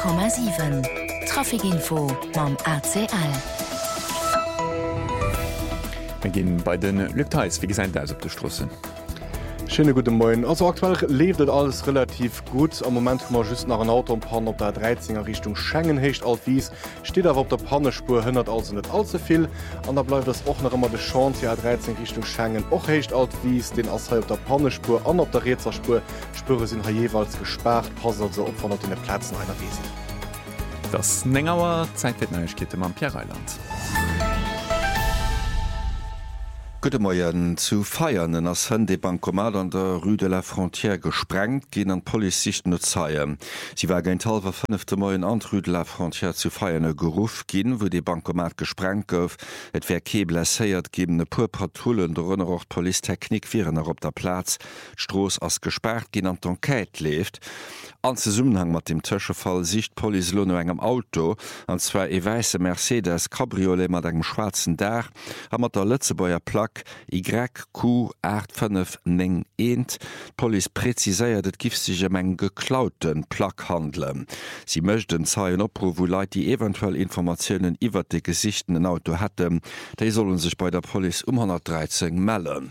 100,7 Trafikinfo mam ACL. Wir gehen bei den Lübtheis wie gesagt aus op der Straße. Schöne guten Morgen. Also aktuell lebt das alles relativ gut. Am Moment haben wir just nach einem Auto Panne auf der 13er Richtung Schengen hecht Altwies. Steht aber auf der Pannespur, hindert also nicht allzu viel. Und da bleibt das auch noch immer die Chance, ja 13 Richtung Schengen auch hecht Altwies, den als auf der Pannespur und auf der Rätselspur Spuren sind hier jeweils gesperrt. Passen also auf von den Plätzen einer Wiesen. Das Nengauer Zeitwettneuigkeiten am Pierreiland. Gute Morgen zu feiern ass hën de Bankomat an der Rue de la Frontière gesprengt ginn an Polisicht no zeien. Sie war geint halwer 5. Moien an Rue de la Frontière zu feierne Geruf ginn, wo de Bankomat gesprengt gouf, et wär ke blesséiert geben e puer Patrullen der runnner och Polistechnik viren op der Platz, Stroos ass gesperrt ginn an d'Enquête left. An ze Summenhang mat dem Tëschefall sicht Police no engem Auto, anzwer e weise Mercedes Cabriolet mat engem schwarzen Dach, ha mat der Lëtzebauier Plaque YQ8591. Police preziséiert, et gif sich eng geklauten Plaque handle. Sie mëchten zeien opruf, wo Leiit die eventuell Informationoen iwwer de Gesichten en Auto hätten, déi sollen sich bei der Police 113 mellen.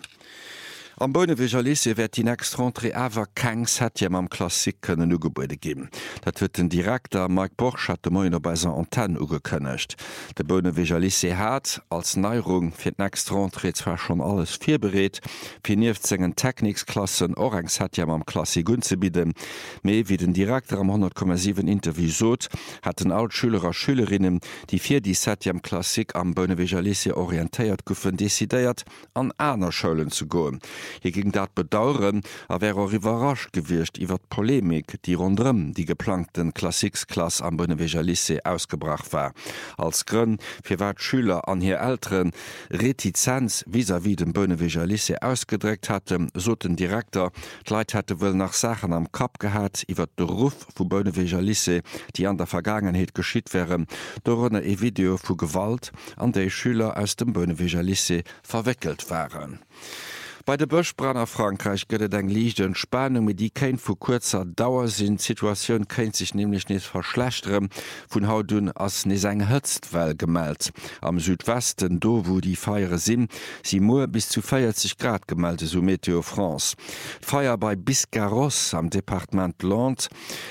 Am Bonnevejalisse wird die nächste Rentrée awer keng Septiem am Klassik können Ugebäude geben. Dat wird den Direktor Mike Borsch hat de Moiner bei seiner Antenne ugekönnecht. Der Bonnevejalisse hat als Neuerung für die nächste Rentrée zwar schon alles vorbereitet, für 19 Techniksklassen auch eng Septiem am Klassik unzubieten. Mais wie den Direktor am 100,7 Interview sot, hatten Altschüler und Schülerinnen, die für die Septiem Klassik am Bonnevejalisse orientiert goffen desideiert, an einer Schulen zu gehen. Hier ging dat bedauern, a wär auch überrascht gewircht iwwer Polemik, die rundrem die geplanten Klassiksklasse am Bonnevejalisse ausgebracht war. Als Grund fir wat Schüler an hier Eltern Retizenz vis-à-vis dem Bonnevejalisse ausgedrückt hatte, so den Direktor, Leiit hätte wohl nach Sachen am Kap gehabt, iwwer den Ruf vu Bonnevejalisse, die an der Vergangenheit geschiet wären, darunter e Video vu Gewalt, an der Schüler aus dem Bonnevejalisse verwickelt waren. Bei der Böschbranner Frankreich gëtt eng lichte Entspannung, mit die kein vu kurzer Dauer sind. Situation kennt sich nämlich nicht verschlechtere. Von hautun ass ne eng Hëtztwell gemeldet. Am Südwesten, do wo die Feiere sind, sie nur bis zu 40 Grad gemeldet, so Meteo France. Feier bei Biscarrosse am Departement Land.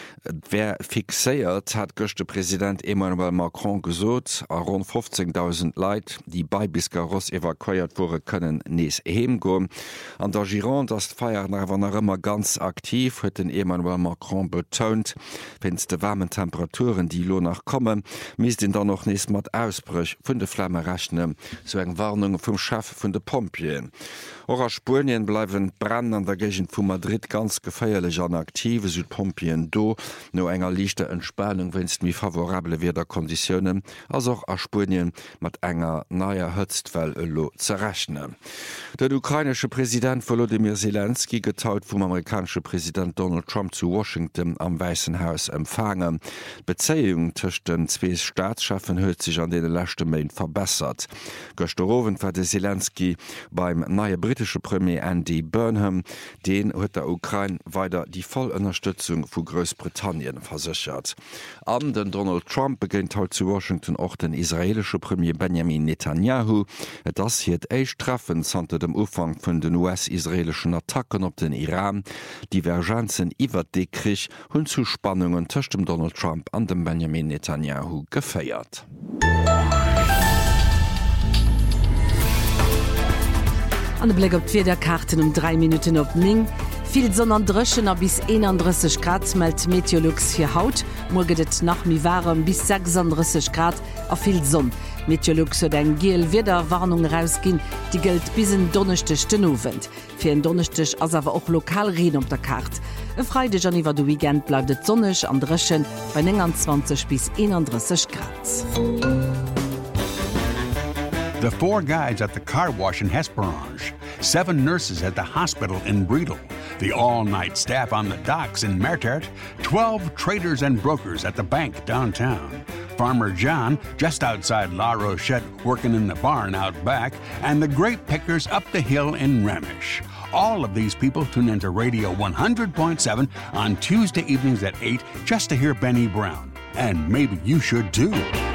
Wer fixéiert hat gëchte Präsident Emmanuel Macron gesot, a rund 15.000 Leiit, die bei Biscarrosse evakuiert wurde, können nees heemgoen. An der Gironde as Feier war immer ganz aktiv, huet den Emmanuel Macron betont, wenns de warmen Temperaturen, die lo nach kommen, mis den dann noch nees mat Ausbrüch vun de Flamme rechnen, so eng Warnung vum Chef vun de Pompien. Ora Spurien bleiwen brennen an der Gegend vu Madrid ganz geféierlich an aktive Südpompien do, no enger lichte Entspannung wennst mi favorable Wetterkonditionen, as auch a Spurien mat enger naier Hëtztwell lo zerrechnen. Der ukrainische Präsident Volodymyr Zelensky getaut vom amerikanische Präsident Donald Trump zu Washington am Weißen Haus empfangen. Bezeihung zwischen den zwei Staatschefen huet sich an den letzten Monaten verbessert. Gestern war der Zelensky beim neue britische Premier Andy Burnham, den huet der Ukraine weiter die Vollunterstützung vu Großbritannien versichert. An den Donald Trump beginnt heute zu Washington auch den israelische Premier Benjamin Netanyahu. Das hier eich treffen sante dem Ufang von den US-israelischen Attacken op den Iran. Divergenzen iwwer de Krich hun zu Spannungen zwischen dem Donald Trump an dem Benjamin Netanyahu gefeiert. An de Blick op der Karten um 3 Minuten op Ning. Viel Sonn dreschen a bis 31 Grad meldt Meteorlux hier Haut. Morgedet nach mi warm bis 36 Grad a viel Sonn. Meteorlux hat eng geel Wetterwarnung rausgin, die gilt bis in Donnerstag den Abend. Für en Donnerstag as awer auch lokal Regen op der Karte. E Freitag an iwwer du Weekend bleibt et sonnig an dreschen bei 20 bis 31 Grad. The 4 guides at the car wash in Hesperange, 7 nurses at the hospital in Bredel, the all-night staff on the docks in Mertert, 12 traders and brokers at the bank downtown, Farmer John just outside La Rochette working in the barn out back, and the grape pickers up the hill in Remish. All of these people tune into Radio 100.7 on Tuesday evenings at 8 just to hear Benny Brown. and maybe you should too.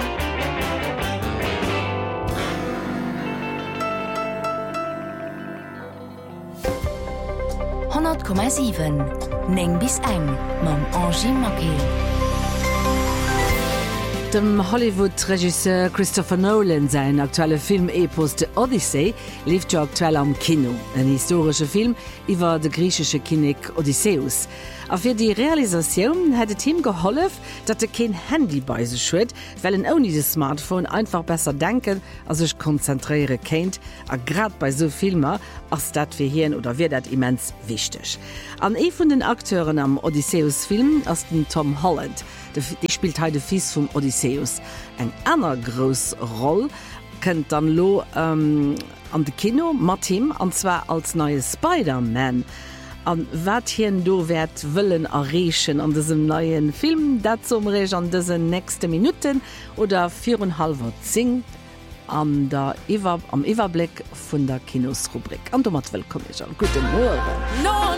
Neng bis eng mam Angie Mackey. Dem Hollywood-Regisseur Christopher Nolan sein aktuelle Film-Epos The Odyssey lief jo aktuell am Kino, en historische Film iwwer de griechsche Kinig Odysseus. A fir die Realisationun hat Team geholf, dat kein Handy bei se schwet, well en oni de Smartphone einfach besser denken as sech konzentriere kennt, a grad bei so Filmer ass dat fir hien oder wie dat immens wichtig. An vun den Akteuren am Odysseus-Film ass den Tom Holland. Die spielt heute fies vom Odysseus. Eng aner groß Roll könnt dann lo an de Kino Martin an zwar als neue Spider-Man. An wat hier do werd willen errechen an diesem neuen Film, dat zum Reg an diesen nächste Minuten oder 4:30 an der am Überblick von der Kinosrubrik. An du mat willkommen. Guten Morgen.